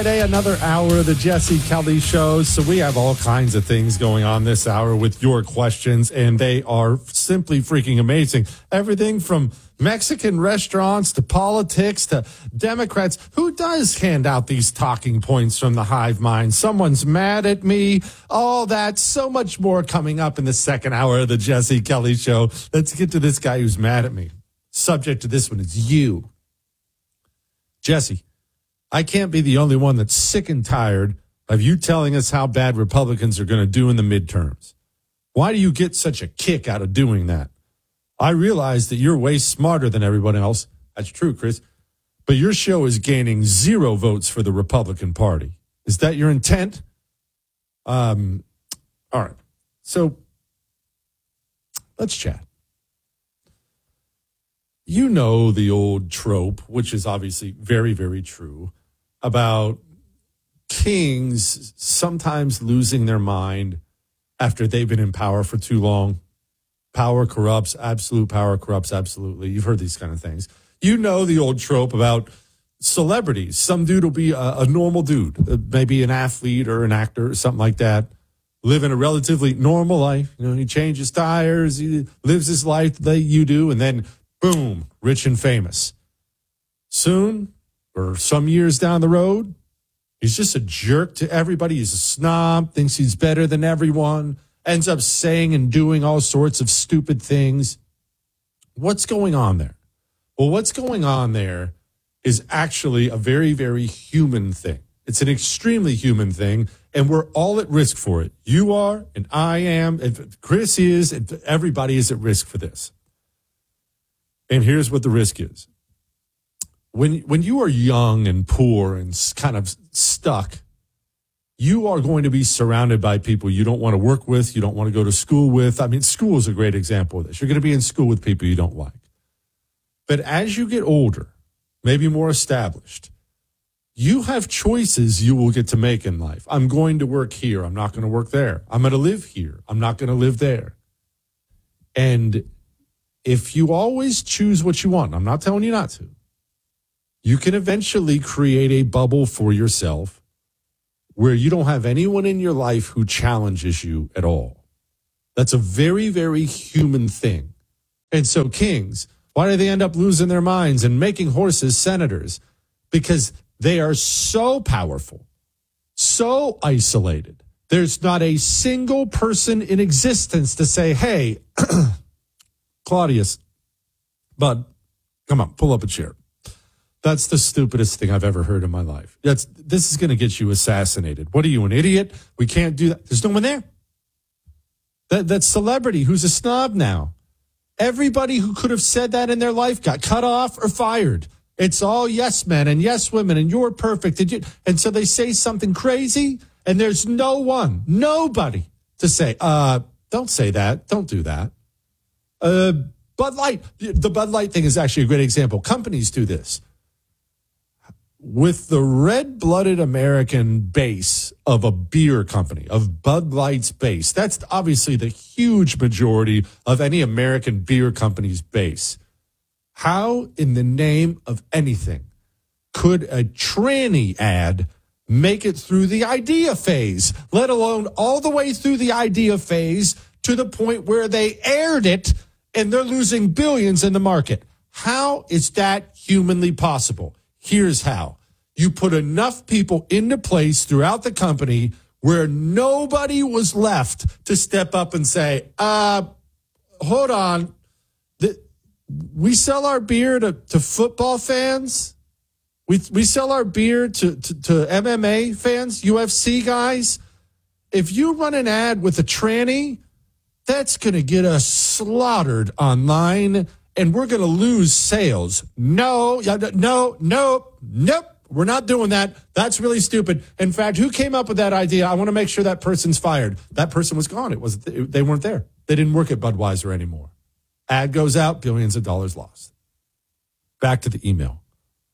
Friday, another hour of the Jesse Kelly Show. So we have all kinds of things going on this hour with your questions, and they are simply freaking amazing. Everything from Mexican restaurants to politics to Democrats. Who does hand out these talking points from the hive mind? Someone's mad at me. All that, so much more coming up in the second hour of the Jesse Kelly Show. Let's get to this guy who's mad at me. Subject to this one is you. Jesse, I can't be the only one that's sick and tired of you telling us how bad Republicans are going to do in the midterms. Why do you get such a kick out of doing that? I realize that you're way smarter than everyone else. That's true, Chris. But your show is gaining 0 votes for the Republican Party. Is that your intent? All right. So let's chat. You know the old trope, which is obviously very, very true, about kings sometimes losing their mind after they've been in power for too long. Power corrupts, absolute power corrupts, absolutely. You've heard these kind of things. You know the old trope about celebrities. Some dude will be a normal dude, maybe an athlete or an actor or something like that, living a relatively normal life. You know, he changes tires, he lives his life that you do, and then boom, rich and famous. Soon, or some years down the road, he's just a jerk to everybody. He's a snob, thinks he's better than everyone, ends up saying and doing all sorts of stupid things. What's going on there? Well, what's going on there is actually a very, very human thing. It's an extremely human thing, and we're all at risk for it. You are, and I am, and Chris is, and everybody is at risk for this. And here's what the risk is. When you are young and poor and kind of stuck, you are going to be surrounded by people you don't want to work with, you don't want to go to school with. I mean, school is a great example of this. You're going to be in school with people you don't like. But as you get older, maybe more established, you have choices you will get to make in life. I'm going to work here. I'm not going to work there. I'm going to live here. I'm not going to live there. And if you always choose what you want, I'm not telling you not to, you can eventually create a bubble for yourself where you don't have anyone in your life who challenges you at all. That's a very, very human thing. And so kings, why do they end up losing their minds and making horses senators? Because they are so powerful, so isolated. There's not a single person in existence to say, hey, Claudius, bud, come on, pull up a chair. That's the stupidest thing I've ever heard in my life. This is going to get you assassinated. What are you, an idiot? We can't do that. There's no one there. That celebrity who's a snob now. Everybody who could have said that in their life got cut off or fired. It's all yes men and yes women, and you're perfect. And so they say something crazy, and there's nobody to say, don't say that. Don't do that. Bud Light, the Bud Light thing is actually a great example. Companies do this. With the red-blooded American base of a beer company, of Bud Light's base, that's obviously the huge majority of any American beer company's base. How in the name of anything could a tranny ad make it through the idea phase, let alone all the way through the idea phase to the point where they aired it and they're losing billions in the market? How is that humanly possible? Here's how. You put enough people into place throughout the company where nobody was left to step up and say, hold on. We sell our beer to football fans. We sell our beer to MMA fans, UFC guys. If you run an ad with a tranny, that's going to get us slaughtered online, and we're going to lose sales. Nope. We're not doing that. That's really stupid. In fact, who came up with that idea? I want to make sure that person's fired. That person was gone. They weren't there. They didn't work at Budweiser anymore. Ad goes out, billions of dollars lost. Back to the email.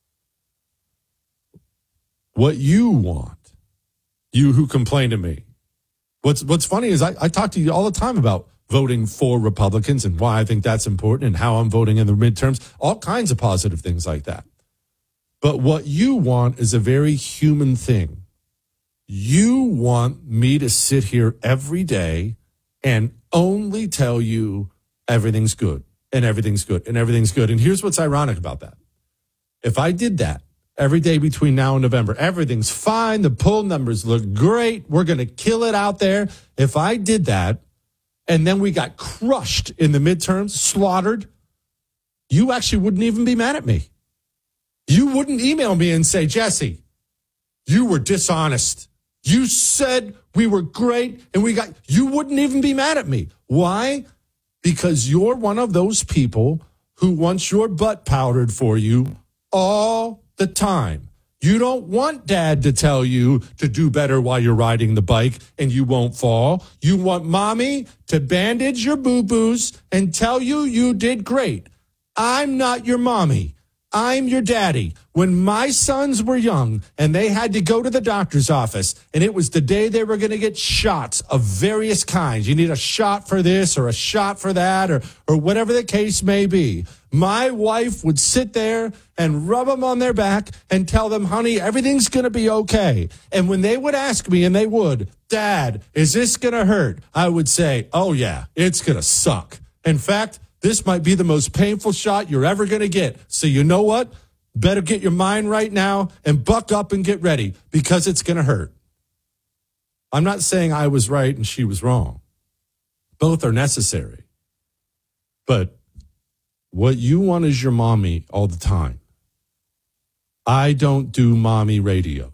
What you want, you who complain to me. What's funny is I talk to you all the time about voting for Republicans and why I think that's important and how I'm voting in the midterms, all kinds of positive things like that. But what you want is a very human thing. You want me to sit here every day and only tell you everything's good and everything's good and everything's good. And here's what's ironic about that. If I did that every day between now and November, everything's fine. The poll numbers look great. We're going to kill it out there. If I did that and then we got crushed in the midterms, slaughtered, you actually wouldn't even be mad at me. You wouldn't email me and say, Jesse, you were dishonest. You said we were great and you wouldn't even be mad at me. Why? Because you're one of those people who wants your butt powdered for you all the time. You don't want dad to tell you to do better while you're riding the bike and you won't fall. You want mommy to bandage your boo-boos and tell you you did great. I'm not your mommy. I'm your daddy. When my sons were young and they had to go to the doctor's office and it was the day they were going to get shots of various kinds. You need a shot for this or a shot for that or whatever the case may be. My wife would sit there and rub them on their back and tell them, honey, everything's going to be okay. And when they would ask me, and they would, Dad, is this going to hurt? I would say, oh, yeah, it's going to suck. In fact, this might be the most painful shot you're ever going to get. So you know what? Better get your mind right now and buck up and get ready because it's going to hurt. I'm not saying I was right and she was wrong. Both are necessary. But what you want is your mommy all the time. I don't do mommy radio.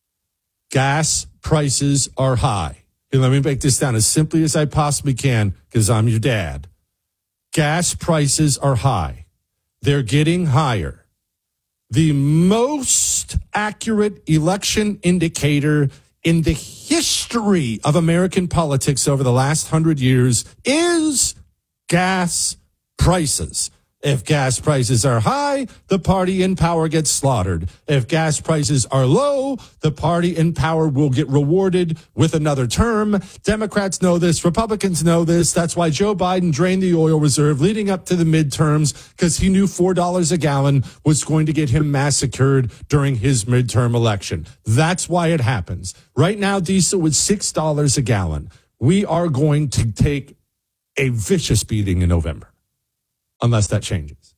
Gas prices are high. And let me break this down as simply as I possibly can because I'm your dad. Gas prices are high. They're getting higher. The most accurate election indicator in the history of American politics over the last 100 years is gas prices. If gas prices are high, the party in power gets slaughtered. If gas prices are low, the party in power will get rewarded with another term. Democrats know this. Republicans know this. That's why Joe Biden drained the oil reserve leading up to the midterms because he knew $4 a gallon was going to get him massacred during his midterm election. That's why it happens. Right now, diesel is $6 a gallon. We are going to take a vicious beating in November. Unless that changes.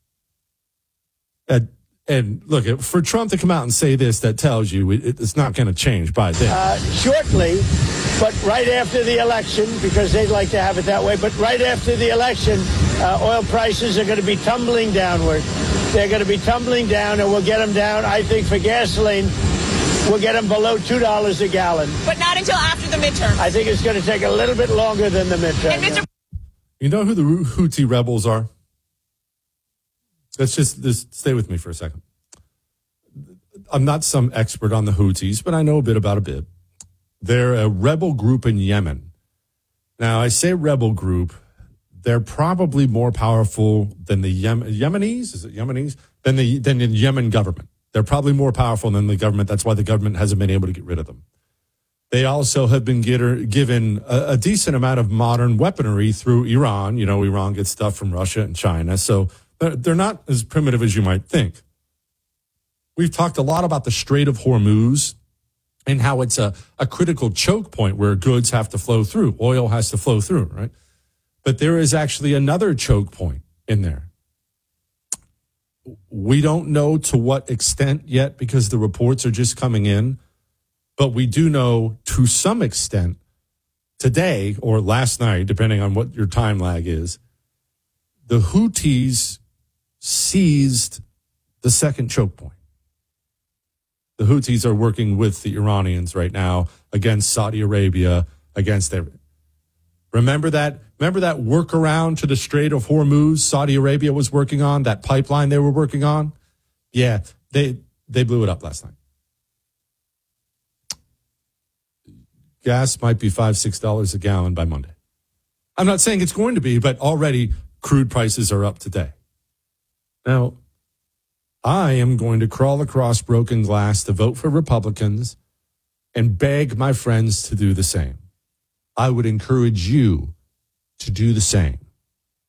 And look, for Trump to come out and say this, that tells you it's not going to change by then. Shortly, but right after the election, because they'd like to have it that way, but right after the election, oil prices are going to be tumbling downward. They're going to be tumbling down, and we'll get them down, I think, for gasoline, we'll get them below $2 a gallon. But not until after the midterm. I think it's going to take a little bit longer than the midterm. And Mr. You know who the Houthi rebels are? Let's just stay with me for a second. I'm not some expert on the Houthis, but I know a bit about a bit. They're a rebel group in Yemen. Now, I say rebel group. They're probably more powerful than the Yemenis. Is it Yemenis? Than the Yemen government. They're probably more powerful than the government. That's why the government hasn't been able to get rid of them. They also have been given a decent amount of modern weaponry through Iran. You know, Iran gets stuff from Russia and China. So they're not as primitive as you might think. We've talked a lot about the Strait of Hormuz and how it's a critical choke point where goods have to flow through. Oil has to flow through, right? But there is actually another choke point in there. We don't know to what extent yet because the reports are just coming in. But we do know to some extent today or last night, depending on what your time lag is, the Houthis seized the second choke point. The Houthis are working with the Iranians right now against Saudi Arabia, against their... Remember that workaround to the Strait of Hormuz Saudi Arabia was working on, that pipeline they were working on? Yeah, they blew it up last night. Gas might be $5-6 a gallon by Monday. I'm not saying it's going to be, but already crude prices are up today. Now, I am going to crawl across broken glass to vote for Republicans and beg my friends to do the same. I would encourage you to do the same.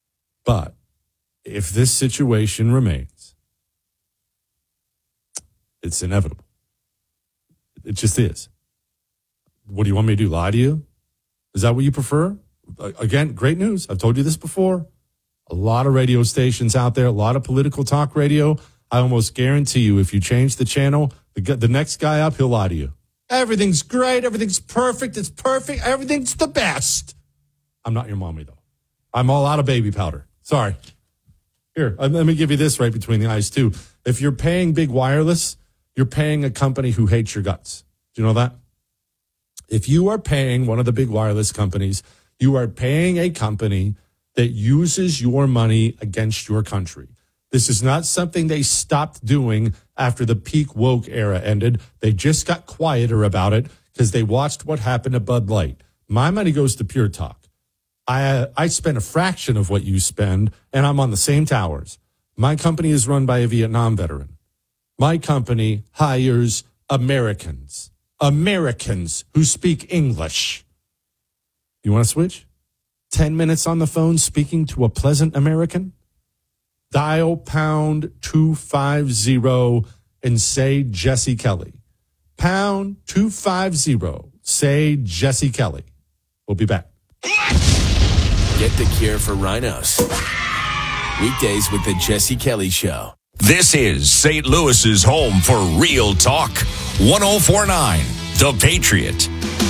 But if this situation remains, It's inevitable. It just is. What do you want me to do? Lie to you? Is that what you prefer? Again, great news. I've told you this before. A lot of radio stations out there, a lot of political talk radio. I almost guarantee you if you change the channel, the next guy up, he'll lie to you. Everything's great. Everything's perfect. It's perfect. Everything's the best. I'm not your mommy, though. I'm all out of baby powder. Sorry. Here, let me give you this right between the eyes, too. If you're paying big wireless, you're paying a company who hates your guts. Do you know that? If you are paying one of the big wireless companies, you are paying a company that uses your money against your country. This is not something they stopped doing after the peak woke era ended. They just got quieter about it because they watched what happened to Bud Light. My money goes to Pure Talk. I spend a fraction of what you spend, and I'm on the same towers. My company is run by a Vietnam veteran. My company hires Americans who speak English. You want to switch? 10 minutes on the phone speaking to a pleasant American? Dial pound 250 and say Jesse Kelly. Pound 250. Say Jesse Kelly. We'll be back. Get the cure for rhinos. Weekdays with the Jesse Kelly Show. This is St. Louis's home for real talk. 104.9 The Patriot.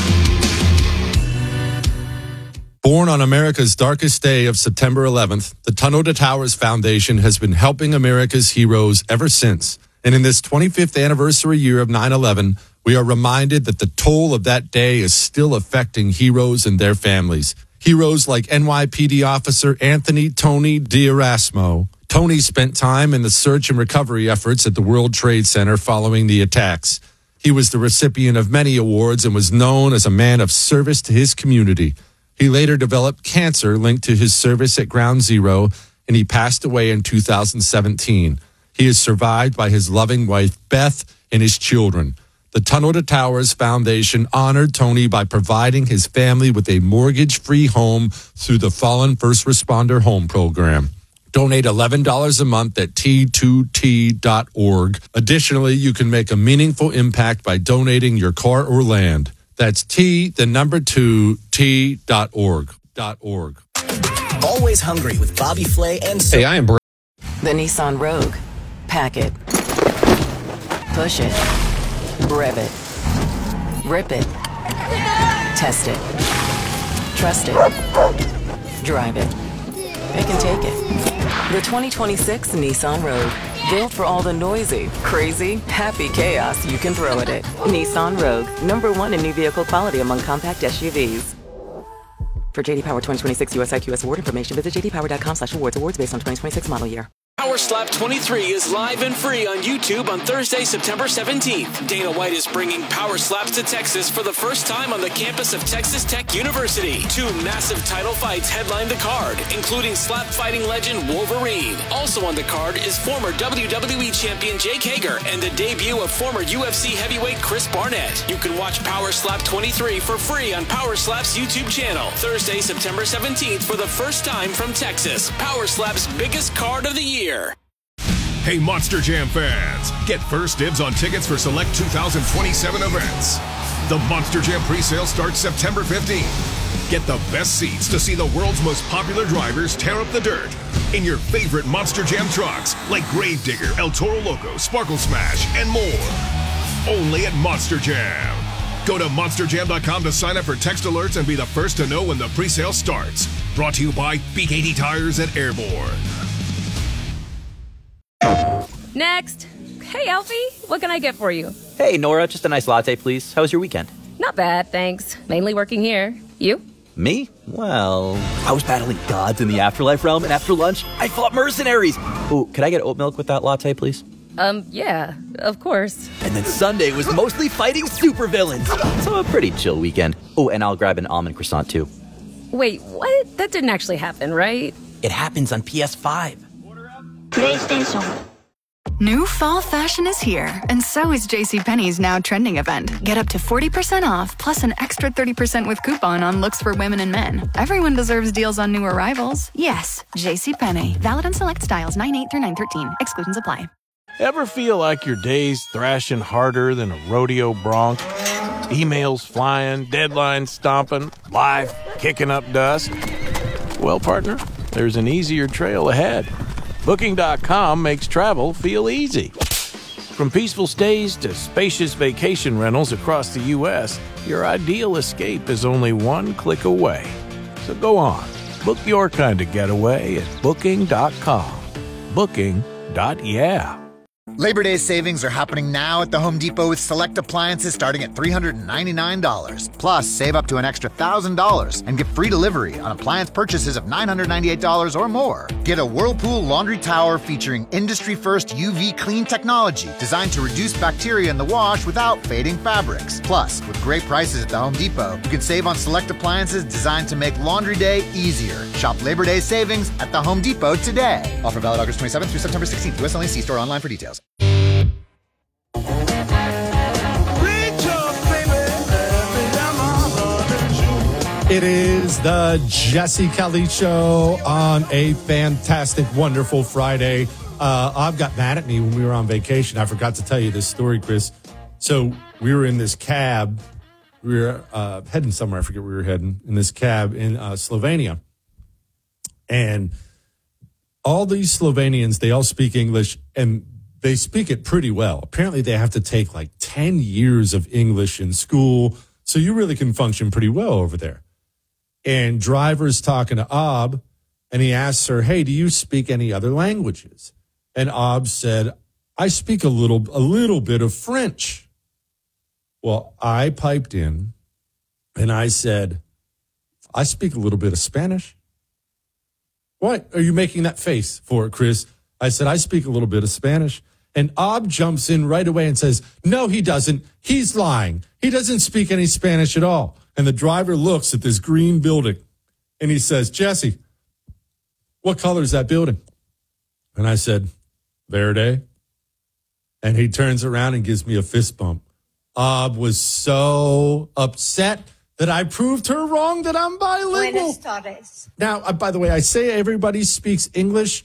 Born on America's darkest day of September 11th, the Tunnel to Towers Foundation has been helping America's heroes ever since. And in this 25th anniversary year of 9/11, we are reminded that the toll of that day is still affecting heroes and their families. Heroes like NYPD officer Anthony Tony D'Erasmo. Tony spent time in the search and recovery efforts at the World Trade Center following the attacks. He was the recipient of many awards and was known as a man of service to his community. He later developed cancer linked to his service at Ground Zero, and he passed away in 2017. He is survived by his loving wife, Beth, and his children. The Tunnel to Towers Foundation honored Tony by providing his family with a mortgage-free home through the Fallen First Responder Home Program. Donate $11 a month at T2T.org. Additionally, you can make a meaningful impact by donating your car or land. That's T2T.org. Always hungry with Bobby Flay and... Hey, I am... The Nissan Rogue. Pack it. Push it. Rev it. Rip it. Test it. Trust it. Drive it. It can take it. The 2026 Nissan Rogue. Built for all the noisy, crazy, happy chaos you can throw at it. Nissan Rogue. #1 in new vehicle quality among compact SUVs. For JD Power 2026 US IQS award information, visit jdpower.com/awards. Awards based on 2026 model year. Power Slap 23 is live and free on YouTube on Thursday, September 17th. Dana White is bringing Power Slaps to Texas for the first time on the campus of Texas Tech University. 2 massive title fights headline the card, including slap fighting legend Wolverine. Also on the card is former WWE champion Jake Hager and the debut of former UFC heavyweight Chris Barnett. You can watch Power Slap 23 for free on Power Slap's YouTube channel. Thursday, September 17th for the first time from Texas. Power Slap's biggest card of the year. Hey, Monster Jam fans, get first dibs on tickets for select 2027 events. The Monster Jam presale starts September 15th. Get the best seats to see the world's most popular drivers tear up the dirt in your favorite Monster Jam trucks like Gravedigger, El Toro Loco, Sparkle Smash, and more. Only at Monster Jam. Go to monsterjam.com to sign up for text alerts and be the first to know when the presale starts. Brought to you by BKT Tires and Airborne. Next. Hey, Alfie, what can I get for you? Hey, Nora, just a nice latte, please. How was your weekend? Not bad, thanks. Mainly working here. You? Me? Well, I was battling gods in the afterlife realm, and after lunch, I fought mercenaries. Oh, could I get oat milk with that latte, please? Yeah, of course. And then Sunday was mostly fighting supervillains. So a pretty chill weekend. Oh, and I'll grab an almond croissant, too. Wait, what? That didn't actually happen, right? It happens on PS5. PlayStation. New fall fashion is here, and so is JCPenney's now trending event. Get up to 40% off, plus an extra 30% with coupon on looks for women and men. Everyone deserves deals on new arrivals. Yes, JCPenney. Valid on select styles 9/8 through 9/13. Exclusions apply. Ever feel like your day's thrashing harder than a rodeo bronc? Emails flying, deadlines stomping, life kicking up dust? Well, partner, there's an easier trail ahead. Booking.com makes travel feel easy. From peaceful stays to spacious vacation rentals across the U.S., your ideal escape is only one click away. So go on, book your kind of getaway at Booking.com. Booking.yeah. Labor Day savings are happening now at the Home Depot with select appliances starting at $399. Plus, save up to an extra $1,000 and get free delivery on appliance purchases of $998 or more. Get a Whirlpool laundry tower featuring industry-first UV clean technology designed to reduce bacteria in the wash without fading fabrics. Plus, with great prices at the Home Depot, you can save on select appliances designed to make laundry day easier. Shop Labor Day savings at the Home Depot today. Offer valid August 27th through September 16th. U.S. only. See store online for details. It is the Jesse Kelly Show on a fantastic, wonderful Friday. I've got mad at me when we were on vacation. I forgot to tell you this story, Chris. So we were in this cab. We were heading somewhere. I forget where we were heading. In this cab in Slovenia. And all these Slovenians, they all speak English, and they speak it pretty well. Apparently, they have to take like 10 years of English in school, so you really can function pretty well over there. And driver's talking to Ab, and he asks her, hey, do you speak any other languages? And Ab said, I speak a little bit of French. Well, I piped in, and I said, I speak a little bit of Spanish. What are you making that face for, Chris? I said, I speak a little bit of Spanish. And Ab jumps in right away and says, no, he doesn't. He's lying. He doesn't speak any Spanish at all. And the driver looks at this green building, and he says, Jesse, what color is that building? And I said, Verde. And he turns around and gives me a fist bump. Ab was so upset that I proved her wrong, that I'm bilingual. Buenas tardes. Now, by the way, I say everybody speaks English.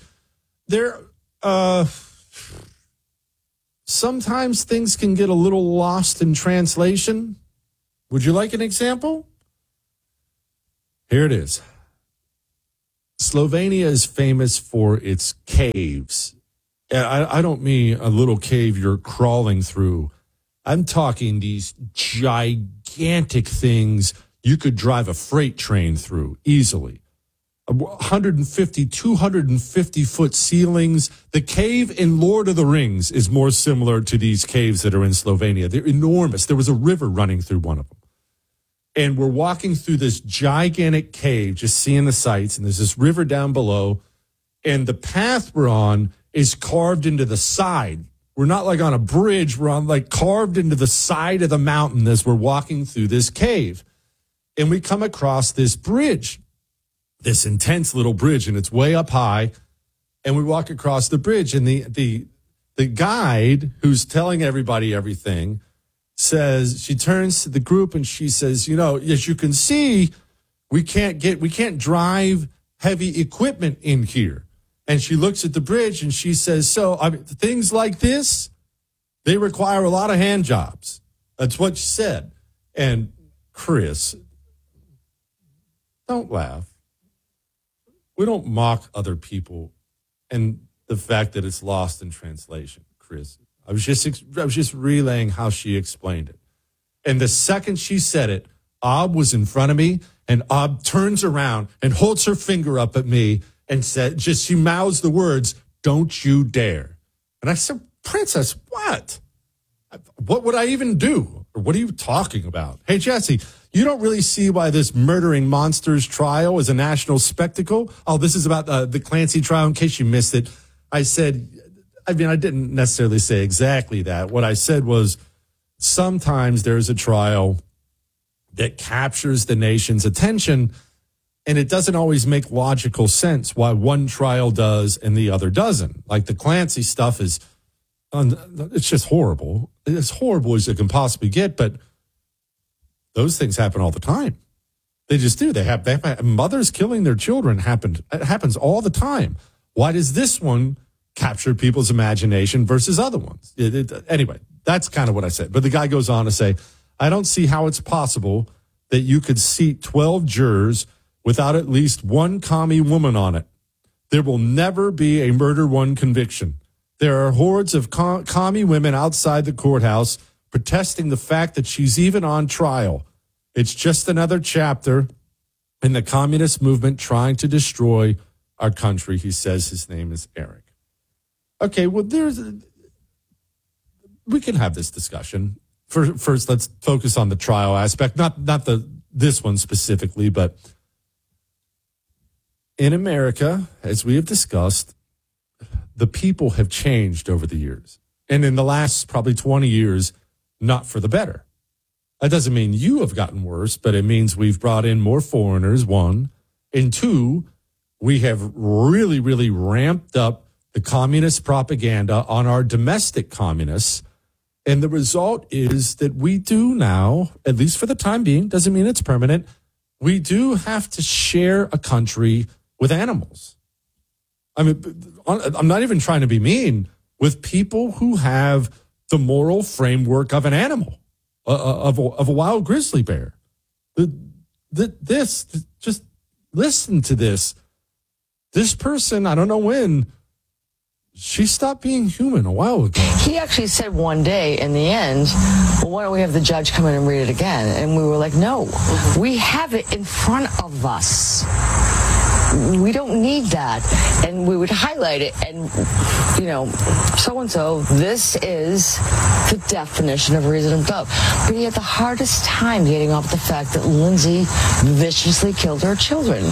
Sometimes things can get a little lost in translation. Would you like an example? Here it is. Slovenia is famous for its caves. And I don't mean a little cave you're crawling through. I'm talking these gigantic things you could drive a freight train through easily. 150, 250-foot ceilings. The cave in Lord of the Rings is more similar to these caves that are in Slovenia. They're enormous. There was a river running through one of them. And we're walking through this gigantic cave, just seeing the sights, and there's this river down below, and the path we're on is carved into the side. We're not like on a bridge. We're on like carved into the side of the mountain as we're walking through this cave. And we come across this bridge, this intense little bridge, and it's way up high. And we walk across the bridge, and the guide who's telling everybody everything says, she turns to the group and she says, you know, as you can see, we can't drive heavy equipment in here. And she looks at the bridge and she says, so things like this, they require a lot of hand jobs. That's what she said. And Chris, don't laugh. We don't mock other people and the fact that it's lost in translation, Chris. I was just relaying how she explained it. And the second she said it, Ab was in front of me, and Ab turns around and holds her finger up at me and said, she mouths the words, don't you dare. And I said, Princess, what? What would I even do? Or what are you talking about? Hey, Jesse, you don't really see why this murdering monsters trial is a national spectacle? Oh, this is about the Clancy trial, in case you missed it. I said, I didn't necessarily say exactly that. What I said was, sometimes there's a trial that captures the nation's attention, and it doesn't always make logical sense why one trial does and the other doesn't. Like the Clancy stuff it's just horrible. It's as horrible as it can possibly get, but those things happen all the time. They just do. They have mothers killing their children. It happens all the time. Why does this one captured people's imagination versus other ones. Anyway, that's kind of what I said. But the guy goes on to say, I don't see how it's possible that you could seat 12 jurors without at least one commie woman on it. There will never be a murder one conviction. There are hordes of commie women outside the courthouse protesting the fact that she's even on trial. It's just another chapter in the communist movement trying to destroy our country. He says his name is Eric. Okay, well, we can have this discussion. First, let's focus on the trial aspect, not this one specifically, but in America, as we have discussed, the people have changed over the years. And in the last probably 20 years, not for the better. That doesn't mean you have gotten worse, but it means we've brought in more foreigners, one. And two, we have really, really ramped up the communist propaganda on our domestic communists. And the result is that we do now, at least for the time being, doesn't mean it's permanent, we do have to share a country with animals. I mean, I'm not even trying to be mean, with people who have the moral framework of an animal, of a wild grizzly bear. Just listen to this. This person, I don't know when, she stopped being human a while ago. He actually said one day in the end, well, why don't we have the judge come in and read it again? And we were like, no, we have it in front of us. We don't need that. And we would highlight it and, so-and-so, this is the definition of reasonable doubt. But he had the hardest time getting off the fact that Lindsay viciously killed her children.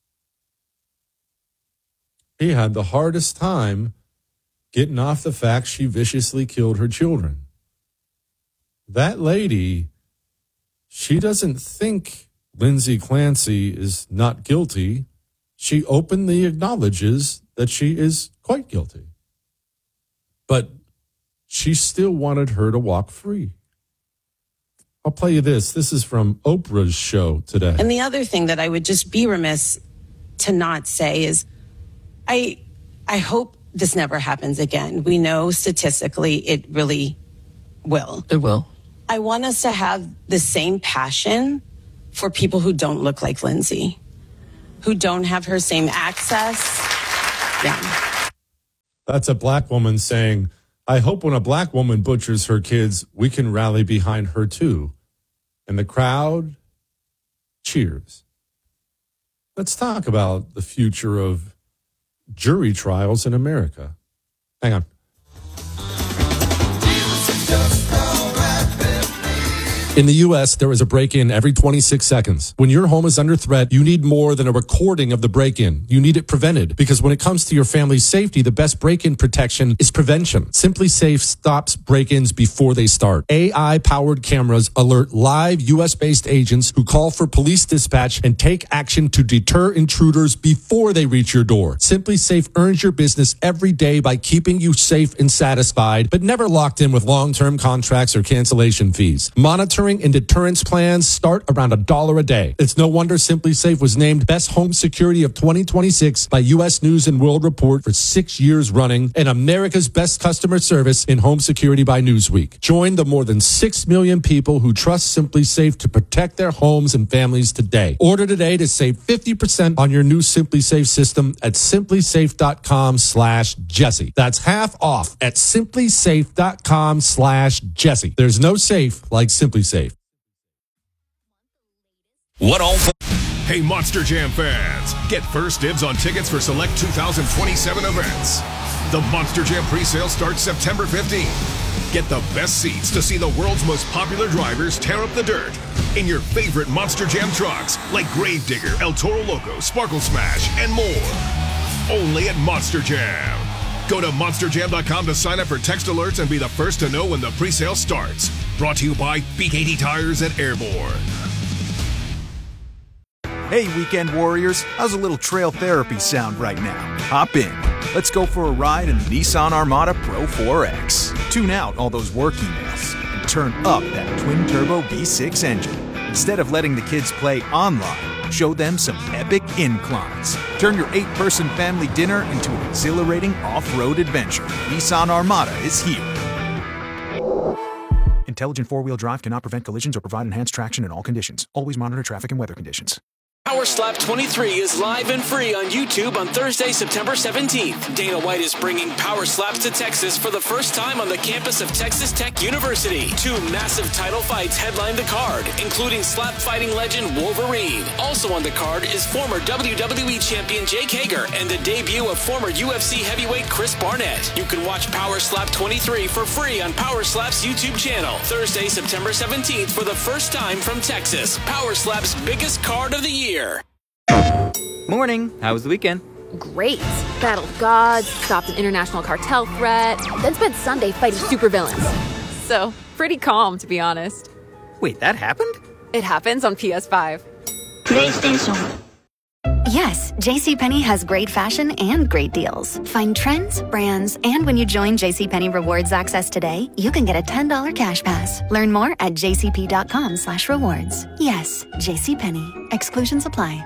He had the hardest time getting off the fact she viciously killed her children. That lady, she doesn't think Lindsay Clancy is not guilty. She openly acknowledges that she is quite guilty. But she still wanted her to walk free. I'll play you this. This is from Oprah's show today. And the other thing that I would just be remiss to not say is I hope this never happens again. We know statistically it really will. It will. I want us to have the same passion for people who don't look like Lindsay, who don't have her same access. Yeah. That's a black woman saying, I hope when a black woman butchers her kids, we can rally behind her too. And the crowd cheers. Let's talk about the future of jury trials in America. Hang on. In the U.S., there is a break-in every 26 seconds. When your home is under threat, you need more than a recording of the break-in. You need it prevented, because when it comes to your family's safety, the best break-in protection is prevention. Simply Safe stops break-ins before they start. AI-powered cameras alert live U.S.-based agents who call for police dispatch and take action to deter intruders before they reach your door. Simply Safe earns your business every day by keeping you safe and satisfied, but never locked in with long-term contracts or cancellation fees. Monitoring and deterrence plans start around $1 a day. It's no wonder Simply Safe was named Best Home Security of 2026 by U.S. News and World Report for 6 years running, and America's Best Customer Service in Home Security by Newsweek. Join the more than 6 million people who trust Simply Safe to protect their homes and families today. Order today to save 50% on your new Simply Safe system at simplysafe.com/Jesse. That's half off at simplysafe.com/Jesse. There's no safe like Simply Safe. Hey, Monster Jam fans, get first dibs on tickets for select 2027 events. The Monster Jam presale starts September 15th. Get the best seats to see the world's most popular drivers tear up the dirt in your favorite Monster Jam trucks like Gravedigger, El Toro Loco, Sparkle Smash, and more. Only at Monster Jam. Go to monsterjam.com to sign up for text alerts and be the first to know when the presale starts. Brought to you by BKT Tires and Airborne. Hey, weekend warriors, how's a little trail therapy sound right now? Hop in. Let's go for a ride in the Nissan Armada Pro 4X. Tune out all those work emails and turn up that twin-turbo V6 engine. Instead of letting the kids play online, show them some epic inclines. Turn your 8-person family dinner into an exhilarating off-road adventure. Nissan Armada is here. Intelligent four-wheel drive cannot prevent collisions or provide enhanced traction in all conditions. Always monitor traffic and weather conditions. Power Slap 23 is live and free on YouTube on Thursday, September 17th. Dana White is bringing Power Slaps to Texas for the first time on the campus of Texas Tech University. 2 massive title fights headline the card, including slap fighting legend Wolverine. Also on the card is former WWE champion Jake Hager and the debut of former UFC heavyweight Chris Barnett. You can watch Power Slap 23 for free on Power Slap's YouTube channel. Thursday, September 17th for the first time from Texas. Power Slap's biggest card of the year. Morning. How was the weekend? Great. Battled gods, stopped an international cartel threat, then spent Sunday fighting supervillains. So, pretty calm, to be honest. Wait, that happened? It happens on PS5. PlayStation. Yes, JCPenney has great fashion and great deals. Find trends, brands, and when you join JCPenney Rewards Access today, you can get a $10 cash pass. Learn more at jcp.com/rewards. Yes, JCPenney. Exclusions apply.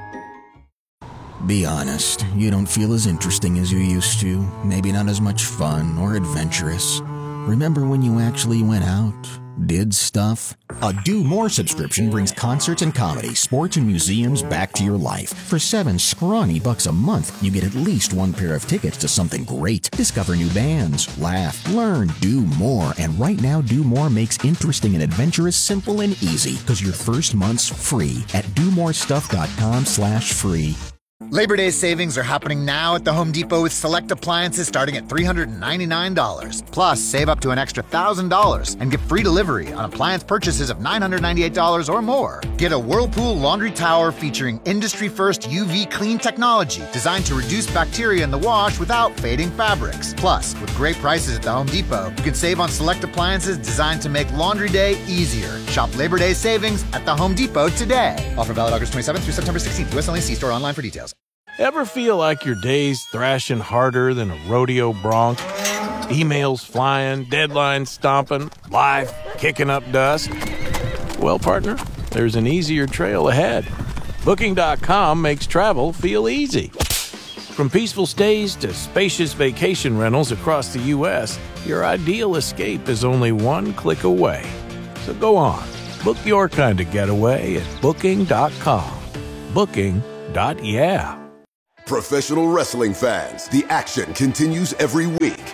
Be honest, you don't feel as interesting as you used to. Maybe not as much fun or adventurous. Remember when you actually went out? Did stuff? A Do More subscription brings concerts and comedy, sports and museums back to your life. For $7 scrawny bucks a month, you get at least 1 pair of tickets to something great. Discover new bands, laugh, learn, do more. And right now, Do More makes interesting and adventurous simple and easy because your first month's free at domorestuff.com/free. Labor Day savings are happening now at the Home Depot with select appliances starting at $399. Plus, save up to an extra $1,000 and get free delivery on appliance purchases of $998 or more. Get a Whirlpool laundry tower featuring industry-first UV clean technology designed to reduce bacteria in the wash without fading fabrics. Plus, with great prices at the Home Depot, you can save on select appliances designed to make laundry day easier. Shop Labor Day savings at the Home Depot today. Offer valid August 27th through September 16th. US only. See store online for details. Ever feel like your day's thrashing harder than a rodeo bronc? Emails flying, deadlines stomping, life kicking up dust? Well, partner, there's an easier trail ahead. Booking.com makes travel feel easy. From peaceful stays to spacious vacation rentals across the U.S., your ideal escape is only one click away. So go on, book your kind of getaway at Booking.com. Booking.yeah. Professional wrestling fans, the action continues every week. This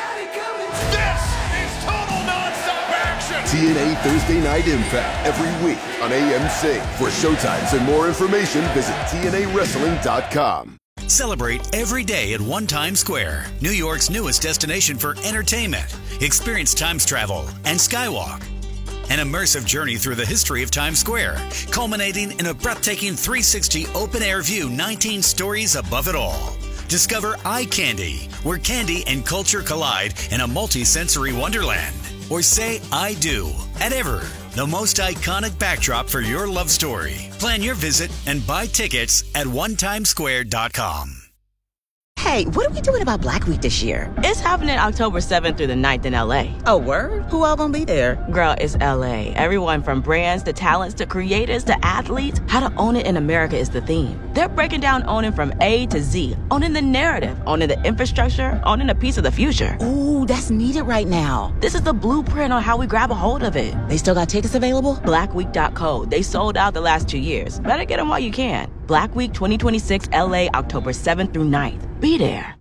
is total nonstop action! TNA Thursday Night Impact every week on AMC. For showtimes and more information, visit TNAWrestling.com. Celebrate every day at One Times Square, New York's newest destination for entertainment. Experience Times travel and Skywalk. An immersive journey through the history of Times Square, culminating in a breathtaking 360 open-air view 19 stories above it all. Discover Eye Candy, where candy and culture collide in a multi-sensory wonderland. Or say I do at Ever, the most iconic backdrop for your love story. Plan your visit and buy tickets at onetimesquare.com. Hey, what are we doing about Black Week this year? It's happening October 7th through the 9th in LA. Oh, word? Who all gonna be there? Girl, it's LA. Everyone from brands to talents to creators to athletes. How to own it in America is the theme. They're breaking down owning from A to Z. Owning the narrative, owning the infrastructure, owning a piece of the future. Ooh, that's needed right now. This is the blueprint on how we grab a hold of it. They still got tickets available? Blackweek.co. They sold out the last 2 years. Better get them while you can. Black Week 2026 LA, October 7th through 9th. Be there.